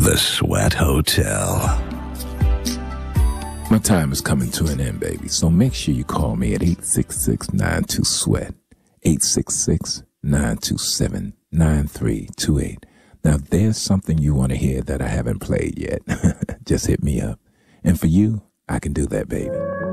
The Sweat Hotel. My time is coming to an end, baby, so make sure you call me at 866-92-SWEAT, 866-927-9328. Now, if there's something you want to hear that I haven't played yet, just hit me up. And for you, I can do that, baby.